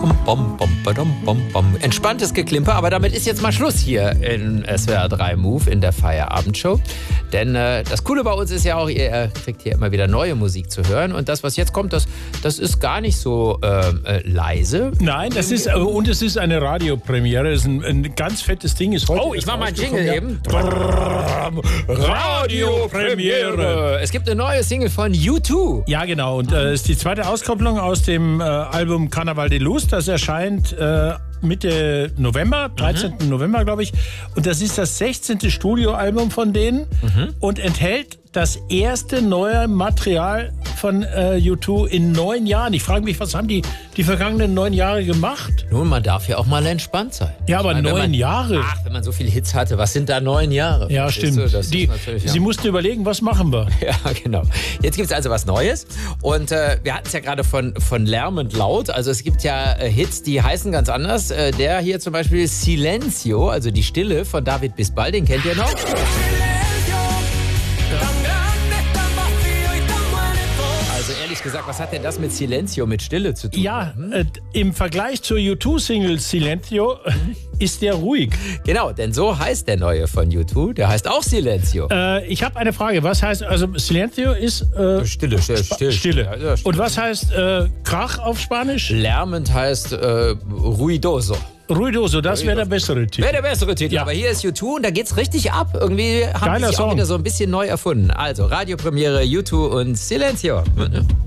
Entspanntes Geklimper, aber damit ist jetzt mal Schluss hier in SWR 3 Move in der Feierabendshow. Denn das Coole bei uns ist ja auch, ihr kriegt hier immer wieder neue Musik zu hören. Und das, was jetzt kommt, das ist gar nicht so leise. Nein, es ist eine Radiopremiere. Das ist ein ganz fettes Ding. Ist heute ich mach mal einen Jingle eben. Radiopremiere. Es gibt eine neue Single von U2. Ja, genau. Und ist die zweite Auskopplung aus dem Album Carnaval de Luz. Das erscheint Mitte November, 13. November, glaube ich. Und das ist das 16. Studioalbum von denen und enthält das erste neue Material von U2 in 9 Jahren. Ich frage mich, was haben die vergangenen 9 Jahre gemacht? Nun, man darf ja auch mal entspannt sein. Ja, aber 9 Jahre. Ach, wenn man so viele Hits hatte, was sind da 9 Jahre? Ja, stimmt. Sie mussten überlegen, was machen wir? Ja, genau. Jetzt gibt es also was Neues. Und wir hatten es ja gerade von lärmend laut. Also es gibt ja Hits, die heißen ganz anders. Der hier zum Beispiel Silencio, also die Stille von David Bisbal, den kennt ihr noch? Also ehrlich gesagt, was hat denn das mit Silencio, mit Stille zu tun? Ja, im Vergleich zur U2-Single Silencio ist der ruhig. Genau, denn so heißt der neue von U2, der heißt auch Silencio. Ich habe eine Frage, was heißt, also Silencio ist Stille. Ja, und was heißt Krach auf Spanisch? Lärmend heißt ruidoso. Ruidoso, das wäre der bessere Titel. Wäre der bessere Titel, ja. Aber hier ist U2 und da geht's richtig ab. Irgendwie haben die sich auch wieder so ein bisschen neu erfunden. Also, Radiopremiere, U2 und Silencio.